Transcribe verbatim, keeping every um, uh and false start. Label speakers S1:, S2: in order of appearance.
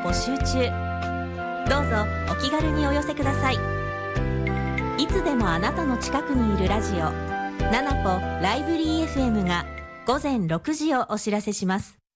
S1: 募集中。どうぞお気軽にお寄せください。いつでもあなたの近くにいるラジオナナポライブリー エフエム がごぜんろくじをお知らせします。